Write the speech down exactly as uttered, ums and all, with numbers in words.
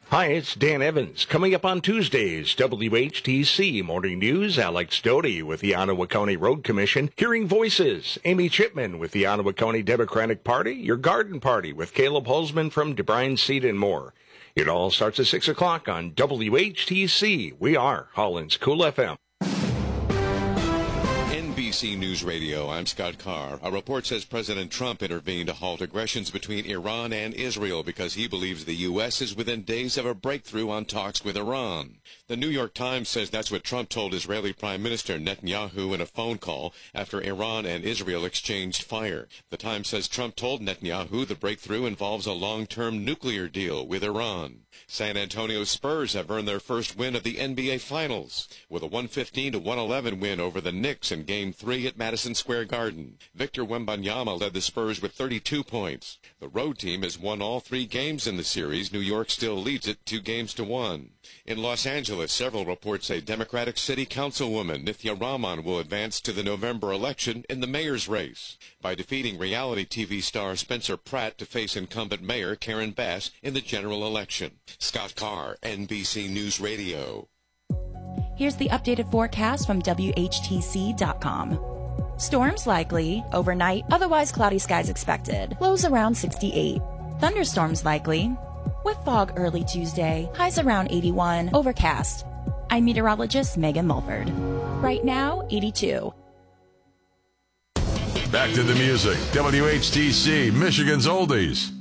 Hi, it's Dan Evans. Coming up on Tuesdays, W H T C Morning News, Alex Doty with the Ottawa County Road Commission, Hearing Voices, Amy Chipman with the Ottawa County Democratic Party, Your Garden Party with Caleb Holzman from DeBrine Seed and more. It all starts at six o'clock on W H T C. We are Holland's Cool F M. N B C News Radio, I'm Scott Carr. A report says President Trump intervened to halt aggressions between Iran and Israel because he believes the U S is within days of a breakthrough on talks with Iran. The New York Times says that's what Trump told Israeli Prime Minister Netanyahu in a phone call after Iran and Israel exchanged fire. The Times says Trump told Netanyahu the breakthrough involves a long-term nuclear deal with Iran. San Antonio Spurs have earned their first win of the N B A Finals with a one fifteen to one eleven win over the Knicks in Game three at Madison Square Garden. Victor Wembanyama led the Spurs with thirty-two points. The road team has won all three games in the series. New York still leads it two games to one. In Los Angeles, several reports say Democratic City Councilwoman Nithya Raman will advance to the November election in the mayor's race by defeating reality T V star Spencer Pratt to face incumbent mayor Karen Bass in the general election. Scott Carr, N B C News Radio. Here's the updated forecast from W H T C dot com. Storms likely, overnight, otherwise cloudy skies expected, lows around sixty-eight. Thunderstorms likely, with fog early Tuesday, highs around eighty-one, overcast. I'm meteorologist Megan Mulford. Right now, eighty-two. Back to the music. W H T C, Michigan's Oldies.